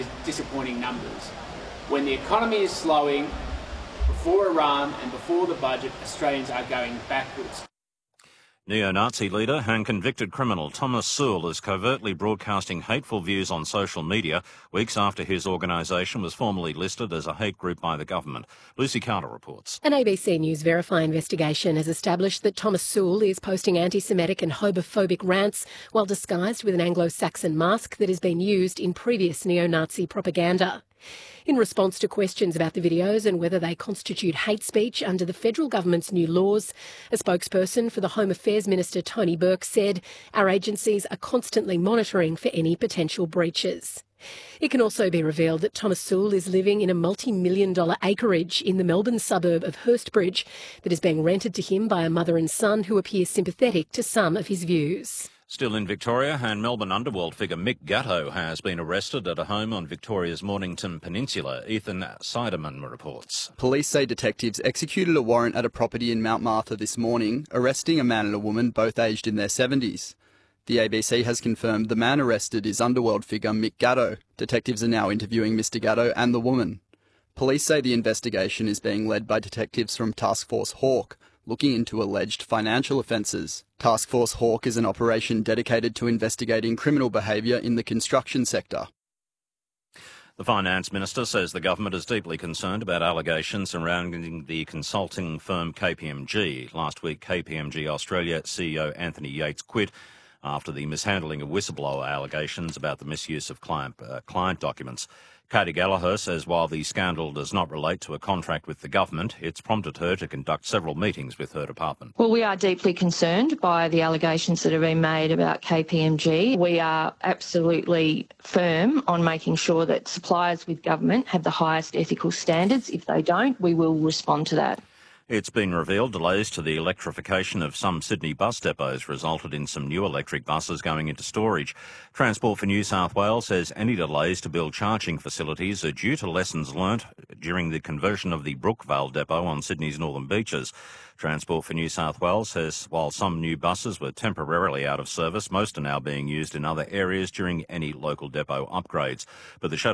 disappointing numbers. When the economy is slowing, before Iran and before the budget, Australians are going backwards. Neo-Nazi leader and convicted criminal Thomas Sowell is covertly broadcasting hateful views on social media weeks after his organisation was formally listed as a hate group by the government. Lucy Carter reports. An ABC News Verify investigation has established that Thomas Sowell is posting anti-Semitic and homophobic rants while disguised with an Anglo-Saxon mask that has been used in previous neo-Nazi propaganda. In response to questions about the videos and whether they constitute hate speech under the federal government's new laws, a spokesperson for the Home Affairs Minister Tony Burke said, "Our agencies are constantly monitoring for any potential breaches." It can also be revealed that Thomas Sowell is living in a multi-million-dollar acreage in the Melbourne suburb of Hurstbridge that is being rented to him by a mother and son who appear sympathetic to some of his views. Still in Victoria, and Melbourne underworld figure Mick Gatto has been arrested at a home on Victoria's Mornington Peninsula. Ethan Seiderman reports. Police say detectives executed a warrant at a property in Mount Martha this morning, arresting a man and a woman both aged in their 70s. The ABC has confirmed the man arrested is underworld figure Mick Gatto. Detectives are now interviewing Mr Gatto and the woman. Police say the investigation is being led by detectives from Task Force Hawk, looking into alleged financial offences. Task Force Hawk is an operation dedicated to investigating criminal behaviour in the construction sector. The Finance Minister says the government is deeply concerned about allegations surrounding the consulting firm KPMG. Last week, KPMG Australia CEO Anthony Yates quit after the mishandling of whistleblower allegations about the misuse of client documents. Katie Gallagher says while the scandal does not relate to a contract with the government, it's prompted her to conduct several meetings with her department. Well, we are deeply concerned by the allegations that have been made about KPMG. We are absolutely firm on making sure that suppliers with government have the highest ethical standards. If they don't, we will respond to that. It's been revealed delays to the electrification of some Sydney bus depots resulted in some new electric buses going into storage. Transport for New South Wales says any delays to build charging facilities are due to lessons learnt during the conversion of the Brookvale depot on Sydney's northern beaches. Transport for New South Wales says while some new buses were temporarily out of service, most are now being used in other areas during any local depot upgrades. But the